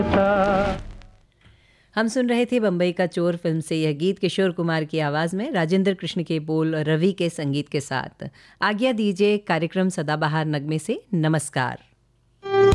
हम सुन रहे थे बम्बई का चोर फिल्म से यह गीत किशोर कुमार की आवाज़ में, राजेंद्र कृष्ण के बोल और रवि के संगीत के साथ। आज्ञा दीजिए कार्यक्रम सदाबहार नगमे से। नमस्कार।